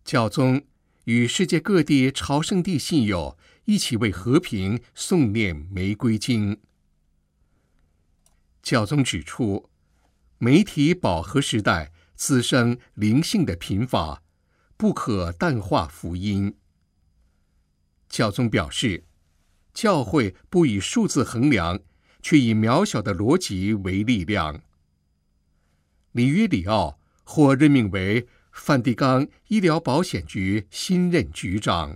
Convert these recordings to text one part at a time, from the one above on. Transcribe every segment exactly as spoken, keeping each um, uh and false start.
教宗与世界各地朝圣地信友一起为和平诵念玫瑰经。教宗指出，媒体饱和时代滋生灵性的贫乏，不可淡化福音。教宗表示，教会不以数字衡量，却以渺小的逻辑为力量。里约里奥获任命为梵蒂冈医疗保险局新任局长。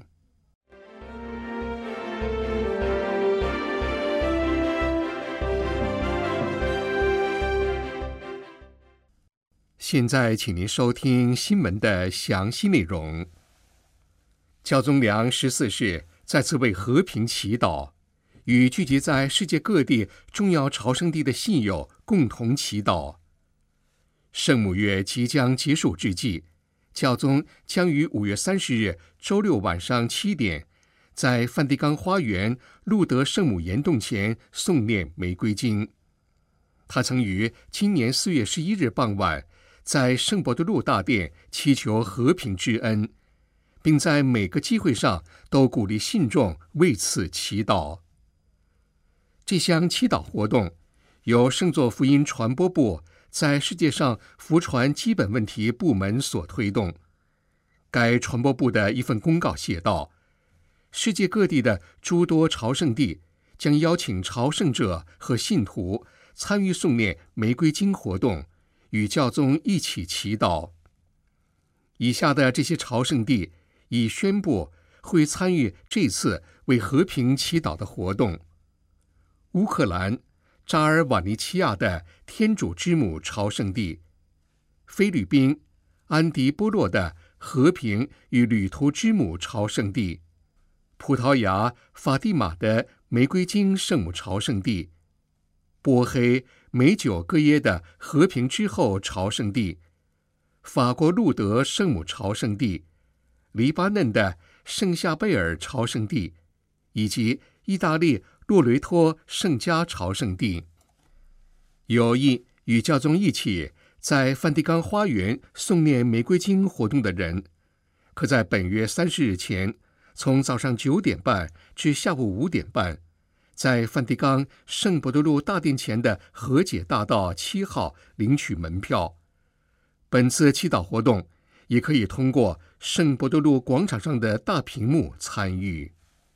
现在请您收听新闻的详细内容。教宗良十四世再次为和平祈祷，与聚集在世界各地重要朝圣地的信友共同祈祷。圣母月即将结束之际，教宗将于五月三十日周六晚上七点，在梵蒂冈花园路德圣母岩洞前诵念玫瑰经。他曾于今年四月十一日傍晚，在圣伯多禄大殿祈求和平之恩，并在每个机会上都鼓励信众为此祈祷。这项祈祷活动由圣座福音传播部在世界上福传基本问题部门所推动。该传播部的一份公告写道，世界各地的诸多朝圣地将邀请朝圣者和信徒参与诵念玫瑰经活动，与教宗一起祈祷。以下的这些朝圣地已宣布会参与这次为和平祈祷的活动：乌克兰扎尔瓦尼奇亚的天主之母朝圣地，菲律宾安迪波洛的和平与旅途之母朝圣地，葡萄牙法蒂玛的玫瑰经圣母朝圣地，波黑美酒各耶的和平之后朝圣地，法国路德圣母朝圣地，黎巴嫩的圣夏贝尔朝圣地，以及意大利洛雷托圣家朝圣地。有意与教宗一起在梵蒂冈花园诵念玫瑰经活动的人，可在本月三十日前，从早上九点半至下午五点半，在梵蒂冈圣伯多禄大殿前的和解大道七号领取门票。本次祈祷活动也可以通过圣伯多禄广场上的大屏幕参与。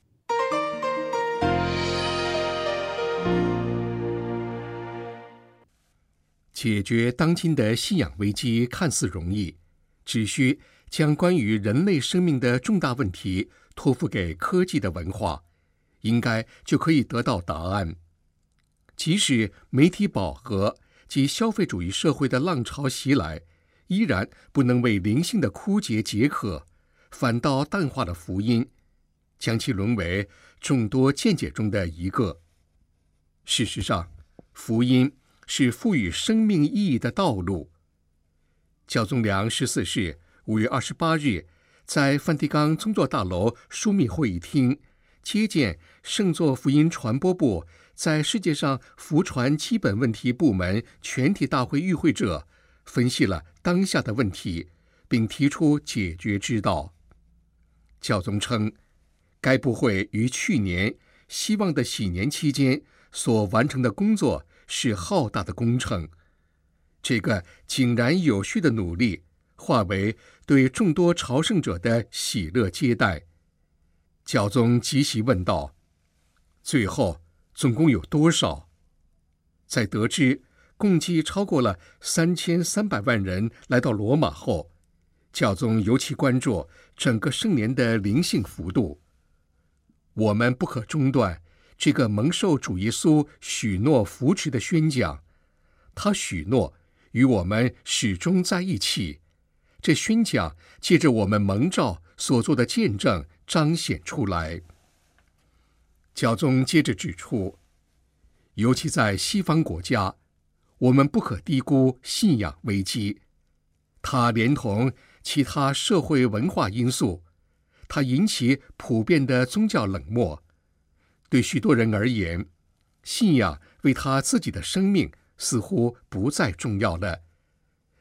解决当今的信仰危机看似容易，只需将关于人类生命的重大问题托付给科技的文化，应该就可以得到答案。即使媒体饱和及消费主义社会的浪潮袭来，依然不能为灵性的枯竭解渴，反倒淡化了福音，将其沦为众多见解中的一个。事实上，福音是赋予生命意义的道路。教宗良十四世五月二十八日在梵蒂冈宗座大楼枢密会议厅接见圣座福音传播部在世界上福传基本问题部门全体大会与会者，分析了当下的问题，并提出解决之道。教宗称，该部会于去年希望的喜年期间所完成的工作是浩大的工程，这个井然有序的努力化为对众多朝圣者的喜乐接待。教宗即席问道，最后总共有多少？在得知共计超过了三千三百万人来到罗马后，教宗尤其关注整个圣年的灵性幅度。我们不可中断这个蒙受主耶稣许诺扶持的宣讲，他许诺与我们始终在一起。这宣讲借着我们蒙召所做的见证彰显出来。教宗接着指出，尤其在西方国家，我们不可低估信仰危机。它连同其他社会文化因素，它引起普遍的宗教冷漠。对许多人而言，信仰为他自己的生命似乎不再重要了。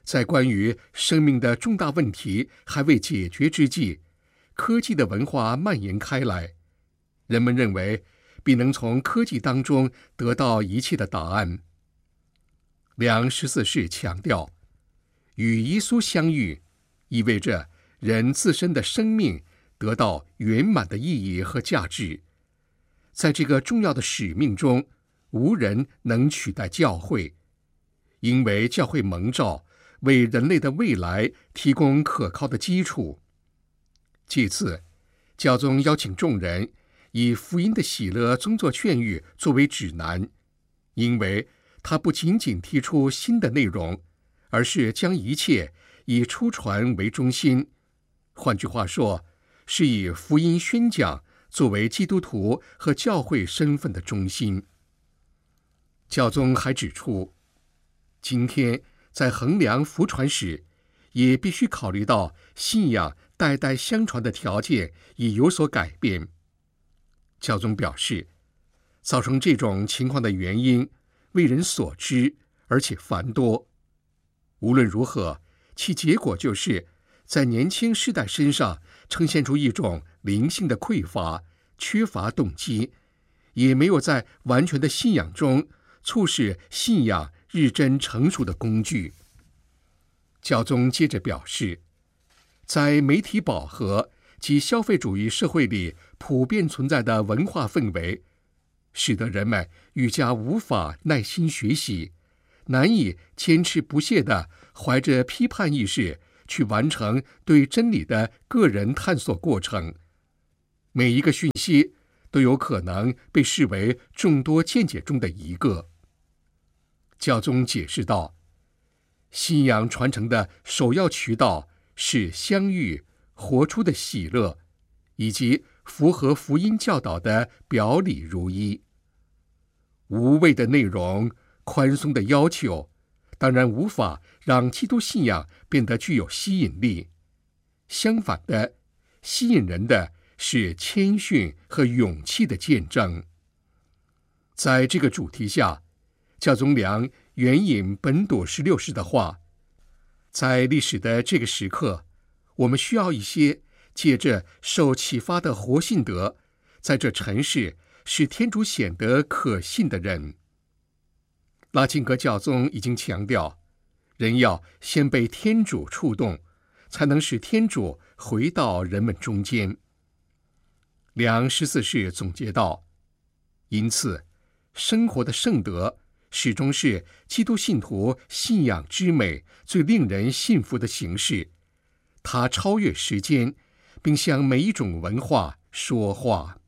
在关于生命的重大问题还未解决之际，科技的文化蔓延开来，人们认为必能从科技当中得到一切的答案。梁十四世强调，与耶稣相遇意味着人自身的生命得到圆满的意义和价值。在这个重要的使命中，无人能取代教会，因为教会蒙召为人类的未来提供可靠的基础。这次，教宗邀请众人以福音的喜乐宗座劝谕作为指南，因为他不仅仅提出新的内容，而是将一切以出传为中心。换句话说，是以福音宣讲作为基督徒和教会身份的中心。教宗还指出，今天在衡量福传时，也必须考虑到信仰代代相传的条件已有所改变。教宗表示，造成这种情况的原因为人所知，而且繁多。无论如何，其结果就是在年轻世代身上呈现出一种灵性的匮乏，缺乏动机，也没有在完全的信仰中促使信仰日臻成熟的工具。教宗接着表示，在媒体饱和及消费主义社会里普遍存在的文化氛围，使得人们愈加无法耐心学习，难以坚持不懈地怀着批判意识去完成对真理的个人探索过程。每一个讯息都有可能被视为众多见解中的一个。教宗解释道，信仰传承的首要渠道是相遇、活出的喜乐，以及符合福音教导的表里如一。无谓的内容、宽松的要求，当然无法让基督信仰变得具有吸引力。相反的，吸引人的是谦逊和勇气的见证。在这个主题下，教宗良援引本笃十六世的话，在历史的这个时刻，我们需要一些借着受启发的活信德，在这尘世使天主显得可信的人。拉金格教宗已经强调，人要先被天主触动，才能使天主回到人们中间。梁十四世总结道，因此生活的圣德始终是基督信徒信仰之美最令人信服的形式，它超越时间，并向每一种文化说话。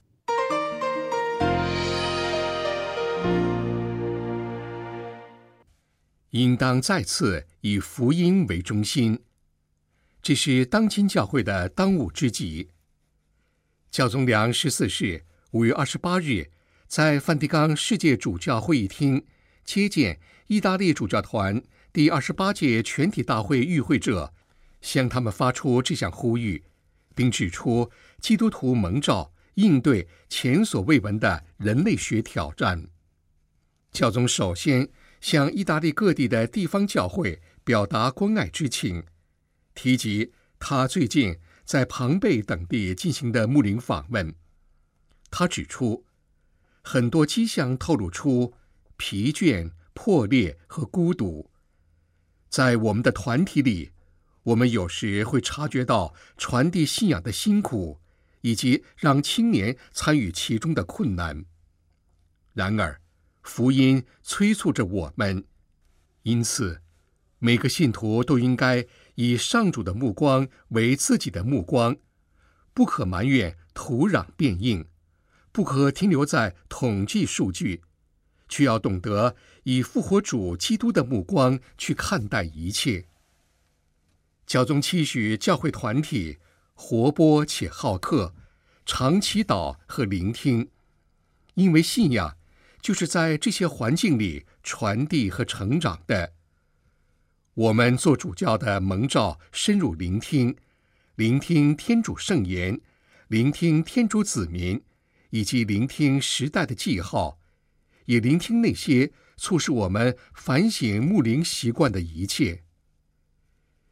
应当再次以福音为中心，这是当今教会的当务之急。教宗良十四世五月二十八日在梵蒂冈世界主教会议厅接见意大利主教团第二十八届全体大会与会者，向他们发出这项呼吁，并指出基督徒蒙召应对前所未闻的人类学挑战。教宗首先向意大利各地的地方教会表达关爱之情，提及他最近在庞贝等地进行的牧灵访问。他指出，很多迹象透露出疲倦、破裂和孤独。在我们的团体里，我们有时会察觉到传递信仰的辛苦，以及让青年参与其中的困难。然而，福音催促着我们，因此，每个信徒都应该以上主的目光为自己的目光，不可埋怨土壤变硬，不可停留在统计数据，却要懂得以复活主基督的目光去看待一切。教宗期许教会团体活泼且好客，常祈祷和聆听，因为信仰就是在这些环境里传递和成长的。我们做主教的蒙召深入聆听，聆听天主圣言，聆听天主子民，以及聆听时代的记号，也聆听那些促使我们反省牧灵习惯的一切。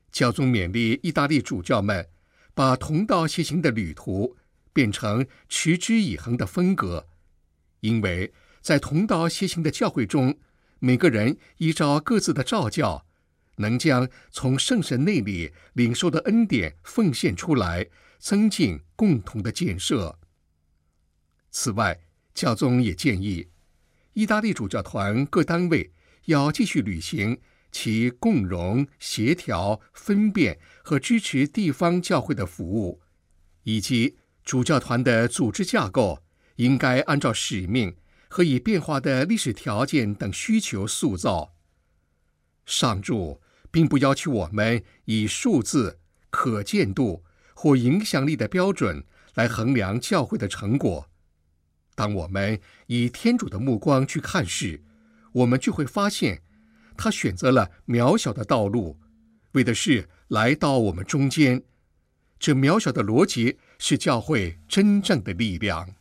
教宗勉励意大利主教们把同道协行的旅途变成持之以恒的风格，因为在同道协行的教会中，每个人依照各自的召教，能将从圣神那里领受的恩典奉献出来，增进共同的建设。此外，教宗也建议意大利主教团各单位要继续履行其共融、协调、分辨和支持地方教会的服务，以及主教团的组织架构应该按照使命和以变化的历史条件等需求塑造。上注并不要求我们以数字、可见度或影响力的标准来衡量教会的成果。当我们以天主的目光去看时，我们就会发现他选择了渺小的道路，为的是来到我们中间。这渺小的逻辑是教会真正的力量。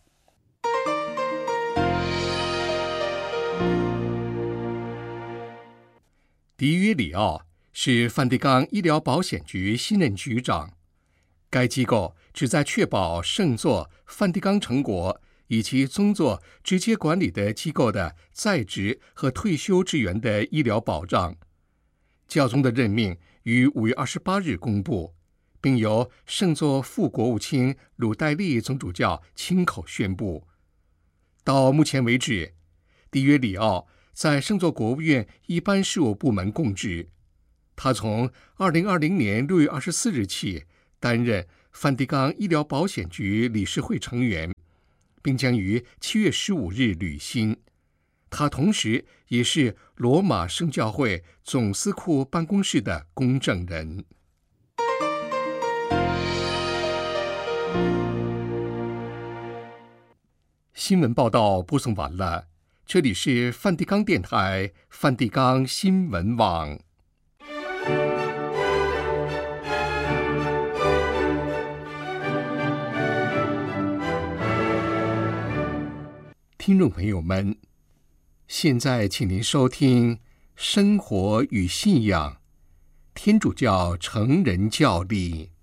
迪约里奥是梵蒂冈医疗保险局新任局长，该机构旨在确保圣座、梵蒂冈成果以及宗座直接管理的机构的在职和退休职员的医疗保障。教宗的任命于五月二十八日公布，并由圣座副国务卿鲁代利总主教亲口宣布。到目前为止，迪约里奥在圣座国务院一般事务部门供职。他从二零二零年六月二十四日起担任梵蒂冈医疗保险局理事会成员，并将于七月十五日履新。他同时也是罗马圣教会总司库办公室的公证人。新闻报道播送完了，这里是梵蒂冈电台梵蒂冈新闻网。听众朋友们，现在请您收听《生活与信仰》天主教成人教理。